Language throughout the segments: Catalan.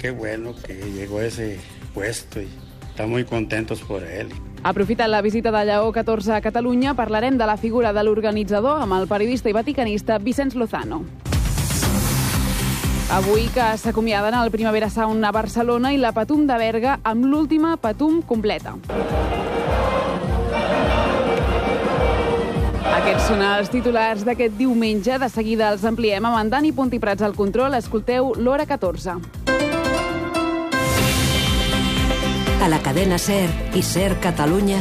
qué bueno que llegó a ese puesto y estamos muy contentos por él. Aprofitant la visita de Lleó XIV a Catalunya, parlarem de la figura de l'organitzador amb el periodista i vaticanista Vicenç Lozano. Avui que s'acomiaden al Primavera Sound a Barcelona i la Patum de Berga amb l'última Patum completa. Aquests són els titulars d'aquest diumenge. De seguida els ampliem amb en Dani Pontiprats al control. Escolteu l'Hora 14. A la cadena SER i SER Catalunya,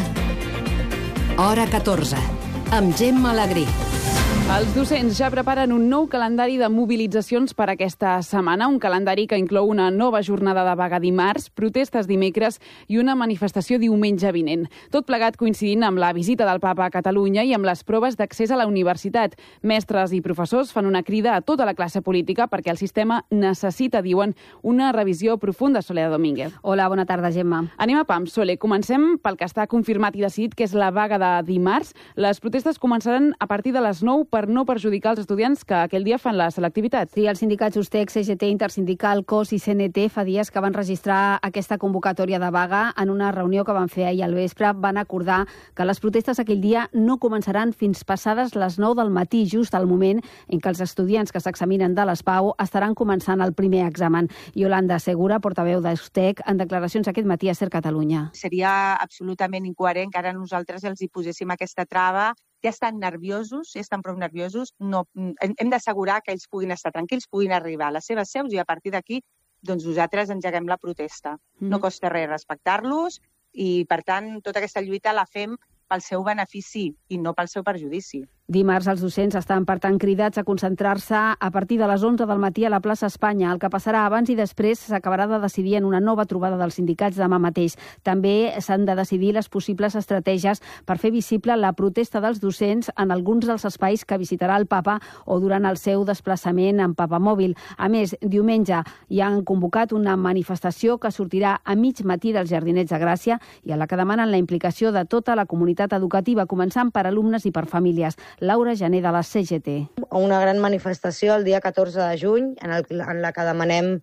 Hora 14, amb Gemma Alegrí. Els docents ja preparen un nou calendari de mobilitzacions per aquesta setmana, un calendari que inclou una nova jornada de vaga dimarts, protestes dimecres i una manifestació diumenge vinent. Tot plegat coincidint amb la visita del Papa a Catalunya i amb les proves d'accés a la universitat. Mestres i professors fan una crida a tota la classe política perquè el sistema necessita, diuen, una revisió profunda. Soledad Domínguez. Hola, bona tarda, Gemma. Anem a pam, Sole. Comencem pel que està confirmat i decidit, que és la vaga de dimarts. Les protestes començaran a partir de les 9 per no perjudicar els estudiants que aquell dia fan la selectivitat. Sí, els sindicats USTEC, CGT, Intersindical, COS i CNT fa dies que van registrar aquesta convocatòria de vaga. En una reunió que van fer ahir al vespre van acordar que les protestes aquell dia no començaran fins passades les 9 del matí, just al moment en què els estudiants que s'examinen de l'ESPAU estaran començant el primer examen. Yolanda Segura, portaveu d'USTEC, en declaracions aquest matí a SER Catalunya. Seria absolutament incoherent que ara nosaltres els hi poséssim aquesta trava. Ja estan nerviosos, ja estan prou nerviosos. No, hem d'assegurar que ells puguin estar tranquils, puguin arribar a les seves seus i a partir d'aquí doncs nosaltres engeguem la protesta. No costa res respectar-los i, per tant, tota aquesta lluita la fem pel seu benefici i no pel seu perjudici. Dimarts els docents estan, per tant, cridats a concentrar-se a partir de les 11 del matí a la plaça Espanya. El que passarà abans i després s'acabarà de decidir en una nova trobada dels sindicats demà mateix. També s'han de decidir les possibles estratègies per fer visible la protesta dels docents en alguns dels espais que visitarà el Papa o durant el seu desplaçament en papamòbil. A més, diumenge hi han convocat una manifestació que sortirà a mig matí dels Jardinets de Gràcia i a la que demanen la implicació de tota la comunitat educativa, començant per alumnes i per famílies. Laura Jané, de la CGT. Una gran manifestació el dia 14 de juny en la que demanem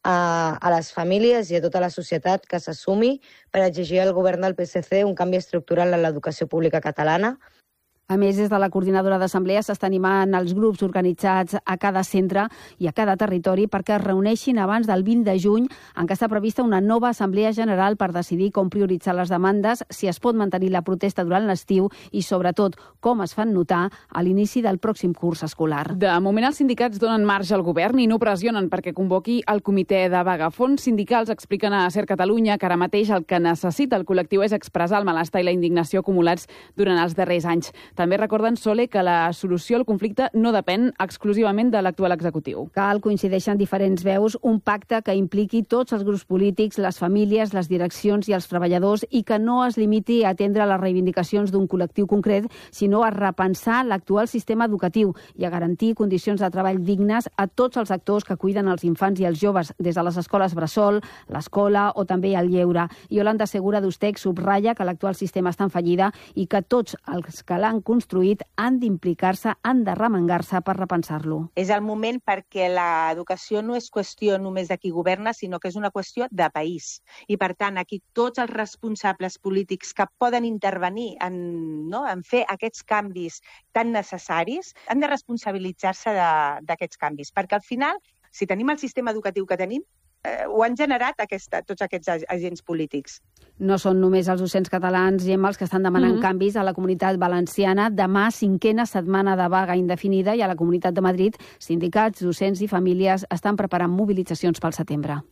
a les famílies i a tota la societat que s'assumi per exigir al govern del PSC un canvi estructural en l'educació pública catalana. A més, des de la coordinadora d'assemblea s'està animant els grups organitzats a cada centre i a cada territori perquè es reuneixin abans del 20 de juny, en què està prevista una nova assemblea general per decidir com prioritzar les demandes, si es pot mantenir la protesta durant l'estiu i, sobretot, com es fan notar a l'inici del pròxim curs escolar. De moment, els sindicats donen marge al govern i no pressionen perquè convoqui el comitè de vaga. Fons sindicals expliquen a SER Catalunya que ara mateix el que necessita el col·lectiu és expressar el malestar i la indignació acumulats durant els darrers anys. També recorden, Sole, que la solució al conflicte no depèn exclusivament de l'actual executiu. Cal coincideixen diferents veus, un pacte que impliqui tots els grups polítics, les famílies, les direccions i els treballadors i que no es limiti a atendre les reivindicacions d'un col·lectiu concret, sinó a repensar l'actual sistema educatiu i a garantir condicions de treball dignes a tots els actors que cuiden els infants i els joves, des de les escoles bressol, l'escola o també el lleure. Yolanda Segura, d'USTEC, subratlla que l'actual sistema està en fallida i que tots els que l'han construït han d'implicar-se, han de remengar-se per repensar-lo. És el moment perquè l'educació no és qüestió només de qui governa, sinó que és una qüestió de país. I, per tant, aquí tots els responsables polítics que poden intervenir en fer aquests canvis tan necessaris han de responsabilitzar-se d'aquests canvis. Perquè, al final, si tenim el sistema educatiu que tenim, ho han generat tots aquests agents polítics. No són només els docents catalans, Gemma, els que estan demanant canvis a la Comunitat Valenciana. Demà, 5a setmana de vaga indefinida i a la Comunitat de Madrid, sindicats, docents i famílies estan preparant mobilitzacions pel setembre.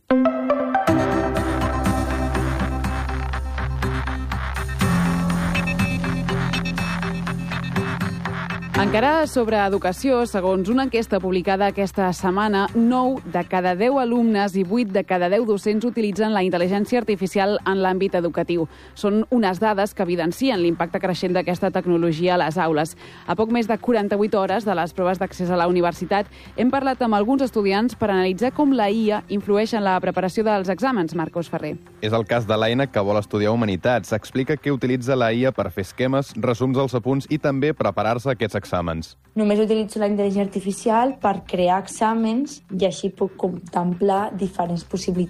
Encara sobre educació, segons una enquesta publicada aquesta setmana, 9 de cada 10 alumnes i 8 de cada 10 docents utilitzen la intel·ligència artificial en l'àmbit educatiu. Són unes dades que evidencien l'impacte creixent d'aquesta tecnologia a les aules. A poc més de 48 hores de les proves d'accés a la universitat, hem parlat amb alguns estudiants per analitzar com la IA influeix en la preparació dels exàmens. Marcos Ferrer. És el cas de l'Aina, que vol estudiar Humanitats. Explica que utilitza la IA per fer esquemes, resums dels apunts i també preparar-se aquests exàmens. Només utilitzo la intel·ligència artificial per crear exàmens i així puc contemplar diferents possibilitats